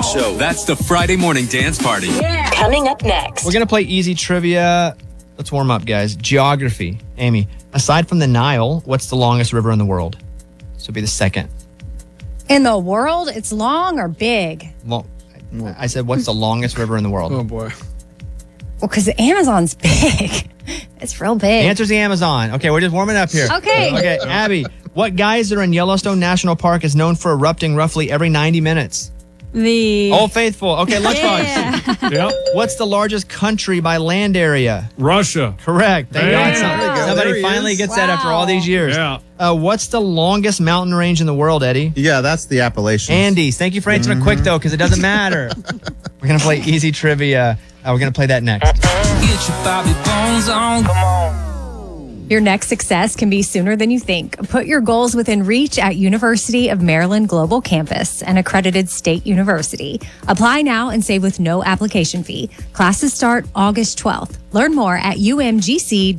Morning Show. That's the Friday morning dance party. Yeah. Coming up next. We're going to play easy trivia. Let's warm up, guys. Geography. Amy, aside from the Nile, what's the longest river in the world? This would be the second. In the world, it's long or big? Well, I said, what's the longest river in the world? Oh, boy. Well, because the Amazon's big. It's real big. The answer's the Amazon. Okay, we're just warming up here. Okay. Okay, Abby, what geyser in Yellowstone National Park is known for erupting roughly every 90 minutes? The Old Faithful. Okay, Lunchbox. Yep. What's the largest country by land area? Russia. Correct. Thank There God. you go. There Somebody he finally is. gets that after all these years. Yeah. What's the longest mountain range in the world, Eddie? Yeah, that's the Appalachians. Andes. Thank you for answering quick, though, because it doesn't matter. We're going to play easy trivia. We're going to play that next. Get your Bobby Bones on. Come on. Your next success can be sooner than you think. Put your goals within reach at University of Maryland Global Campus, an accredited state university. Apply now and save with no application fee. Classes start August 12th. Learn more at umgc.edu.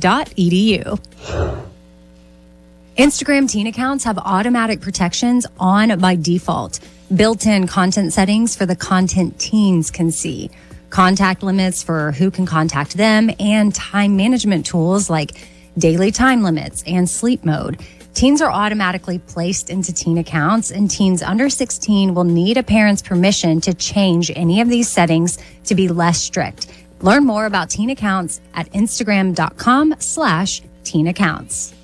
Instagram teen accounts have automatic protections on by default. Built-in content settings for the content teens can see. Contact limits for who can contact them, and time management tools like daily time limits and sleep mode. Teens are automatically placed into teen accounts, and teens under 16 will need a parent's permission to change any of these settings to be less strict. Learn more about teen accounts at instagram.com/teen accounts.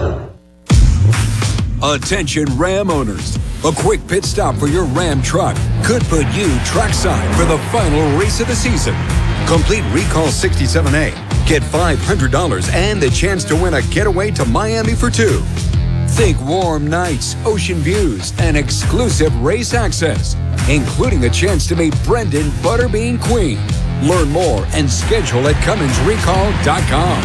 Attention Ram owners. A quick pit stop for your Ram truck could put you trackside for the final race of the season. Complete Recall 67A. Get $500 and the chance to win a getaway to Miami for two. Think warm nights, ocean views, and exclusive race access, including a chance to meet Brendan Butterbean Queen. Learn more and schedule at CumminsRecall.com.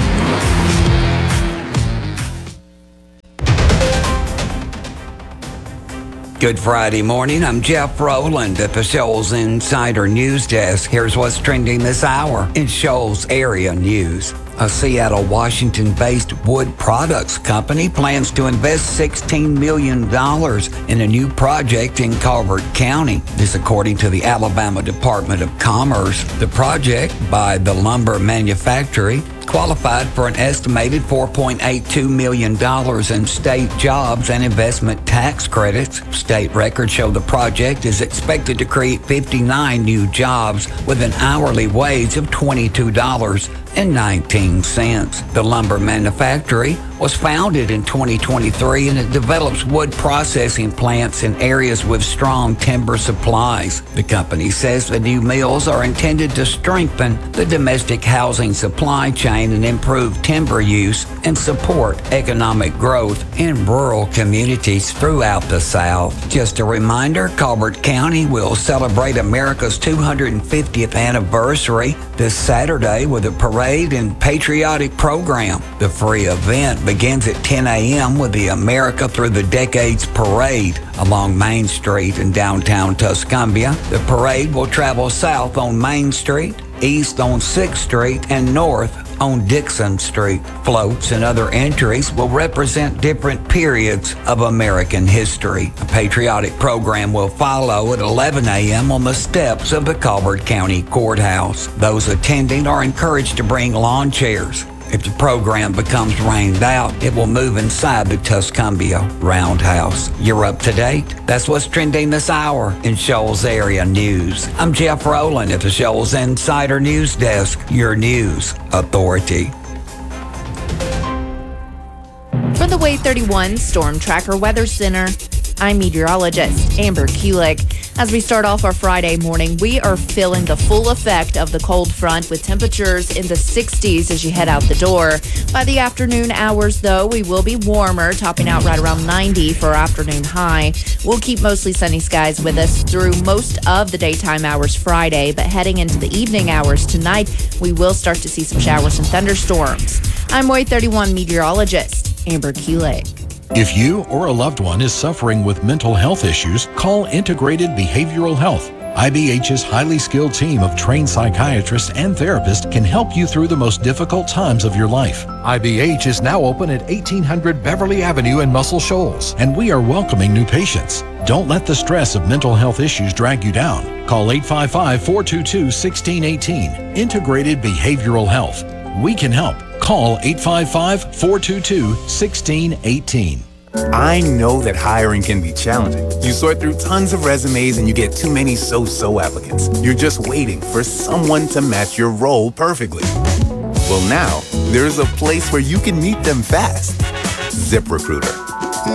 Good Friday morning. I'm Jeff Rowland at the Shoals Insider News Desk. Here's what's trending this hour in Shoals area news. A Seattle, Washington-based wood products company plans to invest $16 million in a new project in Calvert County. This according to the Alabama Department of Commerce. The project by the lumber manufacturer qualified for an estimated $4.82 million in state jobs and investment tax credits. State records show the project is expected to create 59 new jobs with an hourly wage of $22.19. The lumber manufacturer was founded in 2023 and it develops wood processing plants in areas with strong timber supplies. The company says the new mills are intended to strengthen the domestic housing supply chain and improve timber use and support economic growth in rural communities throughout the South. Just a reminder, Calvert County will celebrate America's 250th anniversary this Saturday with a parade and patriotic program. The free event begins at 10 a.m. with the America Through the Decades Parade along Main Street in downtown Tuscumbia. The parade will travel south on Main Street, east on 6th Street, and north on Dixon Street. Floats and other entries will represent different periods of American history. A patriotic program will follow at 11 a.m. on the steps of the Calvert County Courthouse. Those attending are encouraged to bring lawn chairs. If the program becomes rained out, it will move inside the Tuscumbia Roundhouse. You're up to date. That's what's trending this hour in Shoals area news. I'm Jeff Rowland at the Shoals Insider News Desk, your news authority. From the Wave 31 Storm Tracker Weather Center, I'm meteorologist Amber Kulik. As we start off our Friday morning, we are feeling the full effect of the cold front with temperatures in the 60s as you head out the door. By the afternoon hours, though, we will be warmer, topping out right around 90 for our afternoon high. We'll keep mostly sunny skies with us through most of the daytime hours Friday, but heading into the evening hours tonight, we will start to see some showers and thunderstorms. I'm Wave 31 meteorologist Amber Kulik. If you or a loved one is suffering with mental health issues, call Integrated Behavioral Health. IBH's highly skilled team of trained psychiatrists and therapists can help you through the most difficult times of your life. IBH is now open at 1800 Beverly Avenue in Muscle Shoals, and we are welcoming new patients. Don't let the stress of mental health issues drag you down. Call 855-422-1618. Integrated Behavioral Health. We can help. Call 855-422-1618. I know that hiring can be challenging. You sort through tons of resumes and you get too many so-so applicants. You're just waiting for someone to match your role perfectly. Well, now, there's a place where you can meet them fast. ZipRecruiter.